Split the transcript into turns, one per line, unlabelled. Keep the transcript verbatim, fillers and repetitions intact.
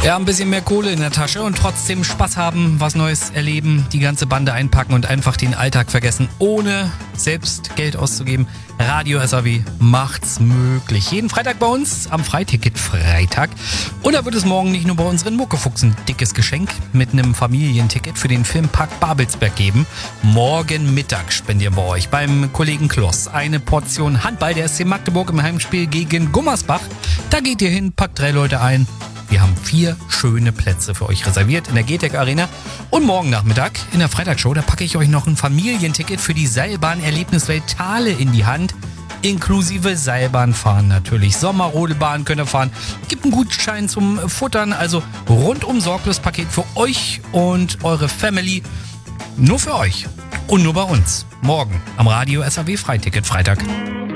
Ja, ein bisschen mehr Kohle in der Tasche und trotzdem Spaß haben, was Neues erleben, die ganze Bande einpacken und einfach den Alltag vergessen, ohne selbst Geld auszugeben. Radio S A W macht's möglich. Jeden Freitag bei uns am Freiticket-Freitag. Und da wird es morgen nicht nur bei unseren Muckefuchsen ein dickes Geschenk mit einem Familienticket für den Filmpark Babelsberg geben. Morgen Mittag spendieren wir euch beim Kollegen Kloss eine Portion Handball der S C Magdeburg im Heimspiel gegen Gummersbach. Da geht ihr hin, packt drei Leute ein. Wir haben vier schöne Plätze für euch reserviert in der G T E C Arena. Und morgen Nachmittag in der Freitagsshow, da packe ich euch noch ein Familienticket für die Seilbahn-Erlebniswelt Thale in die Hand. Inklusive Seilbahnfahren natürlich. Sommerrodelbahn könnt ihr fahren. Gibt einen Gutschein zum Futtern. Also rundum sorglos Paket für euch und eure Family. Nur für euch. Und nur bei uns. Morgen am Radio S A W Freiticket Freitag.